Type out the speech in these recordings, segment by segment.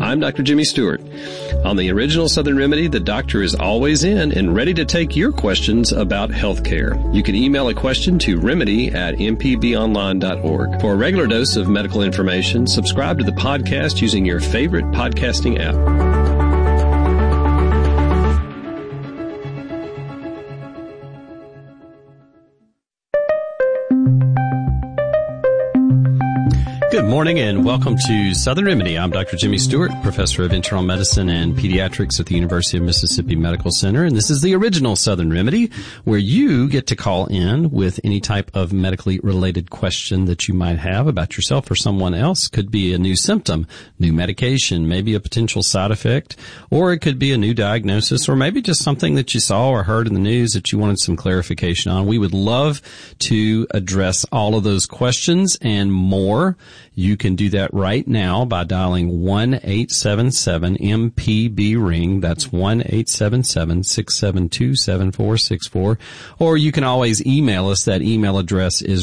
I'm Dr. Jimmy Stewart. On the original Southern Remedy, the doctor is always in and ready to take your questions about healthcare. You can email a question to remedy@mpbonline.org. For a regular dose of medical information, subscribe to the podcast using your favorite podcasting app. Good morning and welcome to Southern Remedy. I'm Dr. Jimmy Stewart, professor of internal medicine and pediatrics at the University of Mississippi Medical Center. And this is the original Southern Remedy, where you get to call in with any type of medically related question that you might have about yourself or someone else. Could be a new symptom, new medication, maybe a potential side effect, or it could be a new diagnosis, or maybe just something that you saw or heard in the news that you wanted some clarification on. We would love to address all of those questions and more. You can do that right now by dialing 1-877-MPB-RING. That's 1-877-672-7464. Or you can always email us. That email address is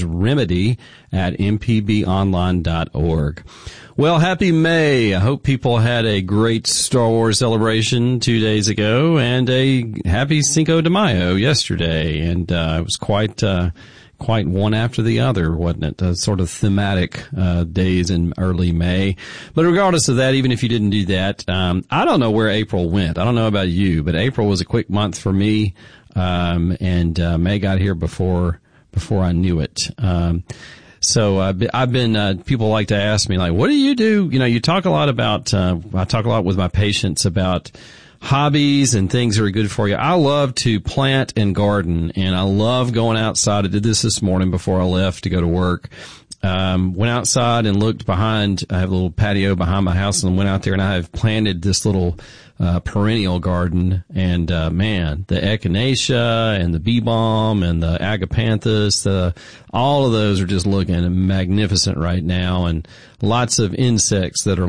remedy@mpbonline.org. Well, happy May. I hope people had a great Star Wars celebration 2 days ago and a happy Cinco de Mayo yesterday. And it was quite one after the other, wasn't it? Sort of thematic days in early May. But regardless of that, even if you didn't do that, I don't know where April went. I don't know about you, but April was a quick month for me, and May got here before I knew it. So I've been people like to ask me, like, what do? You know, you talk a lot about I talk a lot with my patients about hobbies and things that are good for you. I love to plant and garden, and I love going outside. I did this morning before I left to go to work. Went outside and looked behind. I have a little patio behind my house, and went out there, and I have planted this little perennial garden. And man, the echinacea and the bee balm and the agapanthus, all of those are just looking magnificent right now, and lots of insects that are